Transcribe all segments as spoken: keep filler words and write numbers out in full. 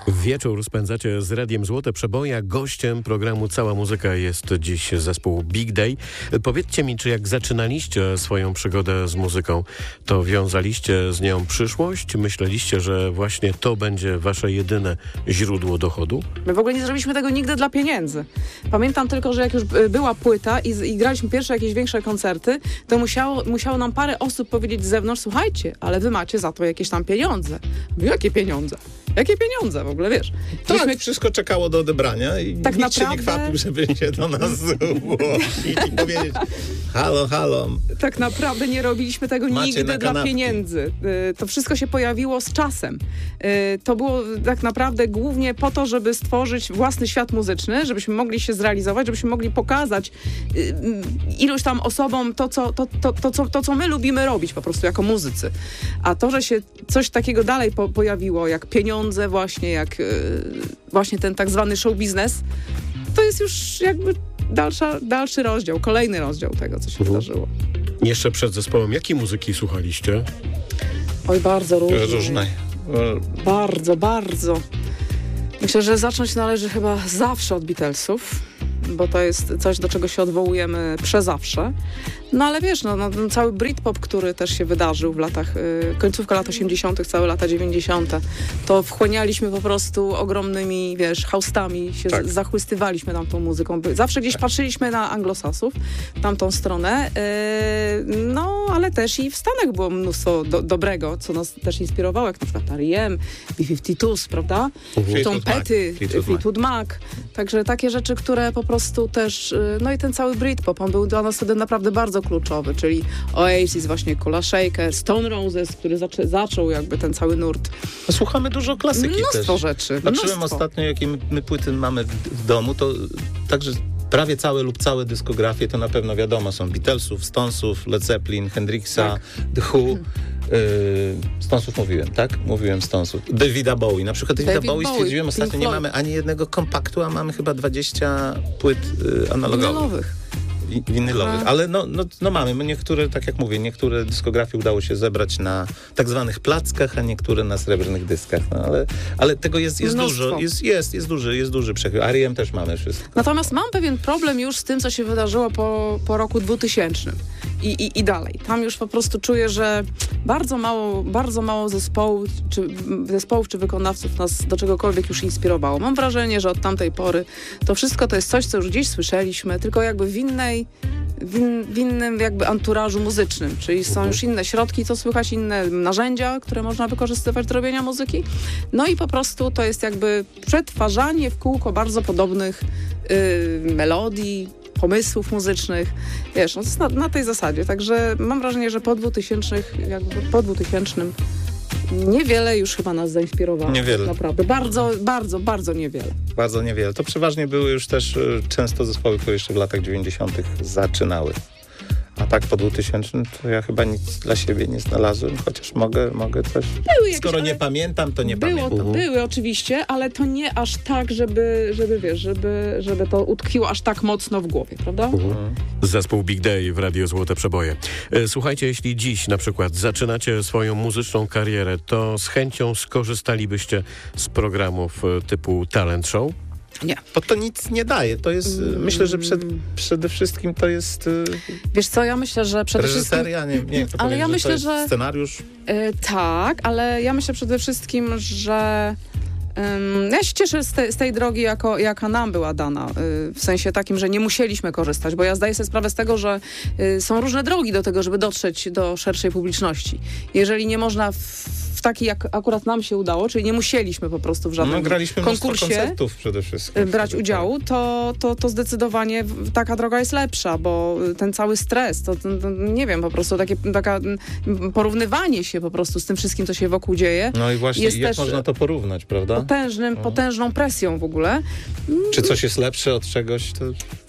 Wieczór spędzacie z Radiem Złote Przeboje. Gościem programu Cała Muzyka jest dziś zespół Big Day. Powiedzcie mi, czy jak zaczynaliście swoją przygodę z muzyką, to wiązaliście z nią przyszłość? Myśleliście, że właśnie to będzie wasze jedyne źródło dochodu? My w ogóle nie zrobiliśmy tego nigdy dla pieniędzy. Pamiętam tylko, że jak już była płyta i, i graliśmy pierwsze jakieś większe koncerty, to musiało, musiało nam parę osób powiedzieć z zewnątrz: słuchajcie, ale wy macie za to jakieś tam pieniądze. Mówię, jakie pieniądze? Jakie pieniądze w ogóle, wiesz? Tak, Myśmy... wszystko czekało do odebrania i tak nikt naprawdę... się nie kwapił, żeby się do nas zgłosić i powiedzieć: halo, halo. Tak naprawdę nie robiliśmy tego Macie nigdy dla kanapki. pieniędzy. Y, to wszystko się pojawiło z czasem. Y, to było tak naprawdę głównie po to, żeby stworzyć własny świat muzyczny, żebyśmy mogli się zrealizować, żebyśmy mogli pokazać y, y, iluś tam osobom to co, to, to, to, co, to, co my lubimy robić po prostu jako muzycy. A to, że się coś takiego dalej po, pojawiło, jak pieniądze właśnie, jak y, właśnie ten tak zwany show biznes, to jest już jakby dalsza, dalszy rozdział, kolejny rozdział tego, co się Mhm. wydarzyło. Jeszcze przed zespołem, jakiej muzyki słuchaliście? Oj, bardzo różnej. Różnej. Bardzo, bardzo. Myślę, że zacząć należy chyba zawsze od Beatlesów, bo to jest coś, do czego się odwołujemy przezawsze. No ale wiesz, no, no, ten cały Britpop, który też się wydarzył w latach, y, końcówka lat osiemdziesiątych, całe lata dziewięćdziesiąte, to wchłanialiśmy po prostu ogromnymi, wiesz, haustami, się Tak. z, zachłystywaliśmy tam tą muzyką. Zawsze gdzieś patrzyliśmy na anglosasów, w tamtą stronę. Y, no, ale też i w Stanach było mnóstwo do, dobrego, co nas też inspirowało, jak na przykład R E M, B pięćdziesiąt dwa, prawda? Fleetwood Trompety, Mac. Fleetwood Fleetwood Mac. Także takie rzeczy, które po prostu też, y, no i ten cały Britpop, on był dla nas wtedy naprawdę bardzo kluczowy, czyli Oasis, właśnie Kula Shaker, Stone Roses, który zaczę, zaczął jakby ten cały nurt. No, słuchamy dużo klasyki Mnóstwo też. rzeczy, Patrzyłem mnóstwo. ostatnio, jakie my, my płyty mamy w, w domu, to także prawie całe lub całe dyskografie to na pewno wiadomo są Beatlesów, Stonesów, Led Zeppelin, Hendrixa, Tak. The Who. Yy, Stonesów mówiłem, tak? Mówiłem Stonesów. Davida Bowie. Na przykład Davida David Bowie Bowie, stwierdziłem Pink ostatnio, nie Floyd. mamy ani jednego kompaktu, a mamy chyba dwadzieścia płyt yy, analogowych. Winylowych. Wi- winylowych, Aha. ale no, no, no mamy, niektóre, tak jak mówię, niektóre dyskografie udało się zebrać na tak zwanych plackach, a niektóre na srebrnych dyskach, no, ale, ale tego jest, jest Mnóstwo. dużo, jest, jest, jest duży, jest duży przechył. R E M też mamy wszystko. Natomiast mam pewien problem już z tym, co się wydarzyło po, po roku dwutysięcznym i, i, i dalej. Tam już po prostu czuję, że bardzo mało, bardzo mało zespołów czy, zespołów czy wykonawców nas do czegokolwiek już inspirowało. Mam wrażenie, że od tamtej pory to wszystko to jest coś, co już gdzieś słyszeliśmy, tylko jakby w innej W, in, w innym jakby anturażu muzycznym, czyli są już inne środki, co słychać, inne narzędzia, które można wykorzystywać do robienia muzyki. No i po prostu to jest jakby przetwarzanie w kółko bardzo podobnych y, melodii, pomysłów muzycznych. Wiesz, no to jest na, na tej zasadzie. Także mam wrażenie, że po dwutysięcznych, jakby po dwutysięcznym niewiele już chyba nas zainspirowało. Niewiele. Naprawdę. Bardzo, bardzo, bardzo niewiele. Bardzo niewiele. To przeważnie były już też y, często zespoły, które jeszcze w latach dziewięćdziesiątych zaczynały. A tak po dwutysięcznym to ja chyba nic dla siebie nie znalazłem, chociaż mogę, mogę coś... Były jakieś, Skoro ale- nie pamiętam, to nie Było, pamiętam. to, były oczywiście, ale to nie aż tak, żeby, żeby wiesz, żeby, żeby to utkwiło aż tak mocno w głowie, prawda? Zespół Big Day w Radio Złote Przeboje. E, Słuchajcie, jeśli dziś na przykład zaczynacie swoją muzyczną karierę, to z chęcią skorzystalibyście z programów e, typu Talent Show? Nie. Bo to nic nie daje. To jest, y, myślę, że przed, przede wszystkim to jest y, Wiesz co, ja myślę, że przede wszystkim... reżyseria, nie, nie jak to Ale powiedzieć, ja że myślę, to jest że- scenariusz. E, tak, ale ja myślę przede wszystkim, że ym, ja się cieszę z, te, z tej drogi, jako, jaka nam była dana, y, w sensie takim, że nie musieliśmy korzystać, bo ja zdaję sobie sprawę z tego, że y, są różne drogi do tego, żeby dotrzeć do szerszej publiczności. Jeżeli nie można w, w taki, jak akurat nam się udało, czyli nie musieliśmy po prostu w żadnym No, graliśmy mnóstwo konkursie koncertów przede wszystkim. y, brać udziału, to, to, to zdecydowanie w- taka droga jest lepsza, bo y, ten cały stres, to, to, to nie wiem, po prostu takie, taka mm, porównywanie się po prostu z tym wszystkim, co się wokół dzieje, No i właśnie, jest jak też można to porównać, prawda? potężnym, potężną presją w ogóle. Czy coś jest lepsze od czegoś, to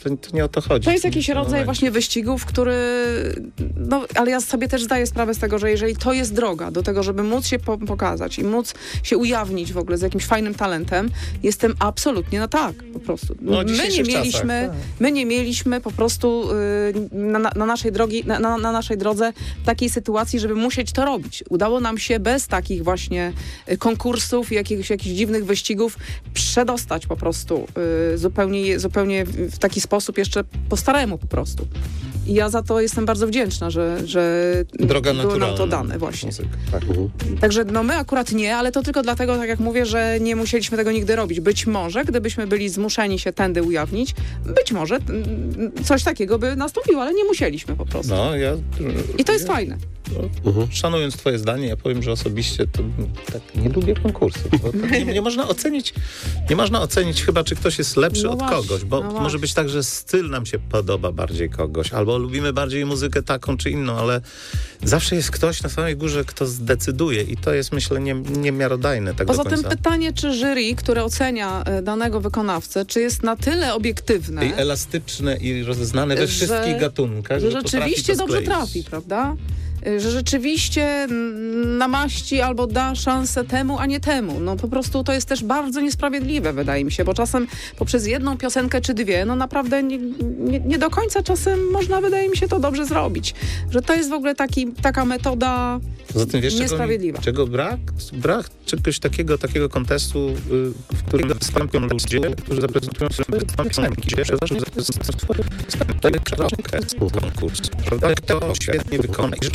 to, to nie o to chodzi. To jest jakiś rodzaj momencie. właśnie wyścigów, który... No, ale ja sobie też zdaję sprawę z tego, że jeżeli to jest droga do tego, żeby móc się po pokazać i móc się ujawnić w ogóle z jakimś fajnym talentem, jestem absolutnie na tak, po prostu. No, w my, nie dzisiejszych mieliśmy, czasach, tak. my nie mieliśmy po prostu y, na, na, naszej drogi, na, na, na naszej drodze takiej sytuacji, żeby musieć to robić. Udało nam się bez takich właśnie y, konkursów i jakichś, jakichś dziwnych wyścigów przedostać po prostu y, zupełnie, zupełnie w taki sposób jeszcze po staremu po prostu. I ja za to jestem bardzo wdzięczna, że, że Droga było naturalna. nam to dane właśnie. Muzyka, tak. Także no my akurat nie, ale to tylko dlatego, tak jak mówię, że nie musieliśmy tego nigdy robić. Być może, gdybyśmy byli zmuszeni się tędy ujawnić, być może mm, coś takiego by nastąpiło, ale nie musieliśmy po prostu. No, ja... I to jest ja, fajne. No, uh-huh. Szanując twoje zdanie, ja powiem, że osobiście to tak nie lubię konkursów. Bo to nie, nie można ocenić, nie można ocenić chyba, czy ktoś jest lepszy No od właśnie, kogoś, bo no może właśnie. być tak, że styl nam się podoba bardziej kogoś, albo lubimy bardziej muzykę taką czy inną, ale zawsze jest ktoś na samej górze, kto zdecyduje i to jest, myślę, nie, niemiarodajne tak Poza do tym końca. pytanie, czy jury, które ocenia e, danego wykonawcę, czy jest na tyle obiektywne, I elastyczne i rozeznane we że- wszystkich gatunkach, że że potrafi rzeczywiście to dobrze skleić. trafi, prawda? Że rzeczywiście mm, namaści albo da szansę temu, a nie temu. No po prostu to jest też bardzo niesprawiedliwe, wydaje mi się, bo czasem poprzez jedną piosenkę czy dwie, no naprawdę nie, nie, nie do końca czasem można, wydaje mi się, to dobrze zrobić. Że to jest w ogóle taki, taka metoda Poza tym wiesz, czego, niesprawiedliwa. czego brak? Brak czegoś takiego, takiego kontestu, y, w którym wystąpią ludzie, którzy zaprezentują swoje piosenki, przeważnie zaprezentują swoje piosenki. To jest konkurs, prawda? Kto świetnie wykona.